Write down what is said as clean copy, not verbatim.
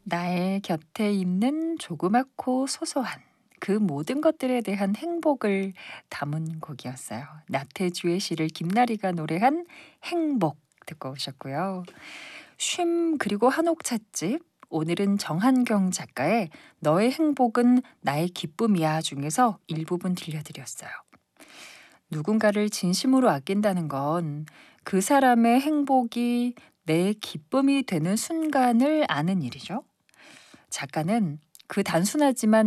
나의 곁에 있는 조그맣고 소소한 그 모든 것들에 대한 행복을 담은 곡이었어요. 나태주의 시를 김나리가 노래한 행복 듣고 오셨고요. 쉼 그리고 한옥 찻집 오늘은 정한경 작가의 너의 행복은 나의 기쁨이야 중에서 일부분 들려드렸어요. 누군가를 진심으로 아낀다는 건 그 사람의 행복이 내 기쁨이 되는 순간을 아는 일이죠. 작가는 그 단순하지만